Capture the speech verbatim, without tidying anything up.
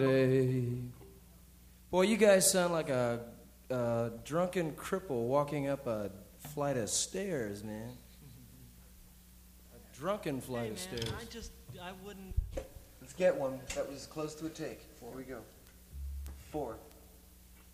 Hey. Boy, you guys sound like a, a drunken cripple walking up a flight of stairs, man. A drunken flight Hey, of man, stairs. I just, I wouldn't. Let's get one. That was close to a take. Before we go. Four.